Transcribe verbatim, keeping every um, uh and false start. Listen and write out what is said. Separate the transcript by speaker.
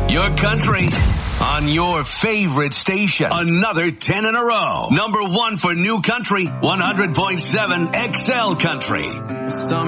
Speaker 1: Your country on your favorite station. Another ten in a row. Number one for new country, one hundred point seven X L Country.